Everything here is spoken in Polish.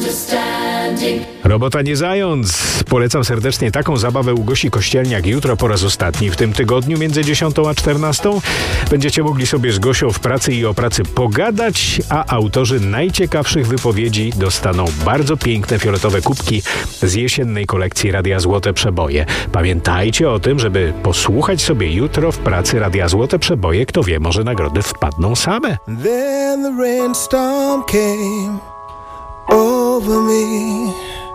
Robota nie zając. Polecam serdecznie taką zabawę u Gosi Kościelniak jutro po raz ostatni w tym tygodniu między 10 a 14. Będziecie mogli sobie z Gosią w pracy i o pracy pogadać, a autorzy najciekawszych wypowiedzi dostaną bardzo piękne fioletowe kubki z jesiennej kolekcji Radia Złote Przeboje. Pamiętajcie o tym, żeby posłuchać sobie jutro w pracy Radia Złote Przeboje. Kto wie, może nagrody wpadną same. Then the rainstorm came over me.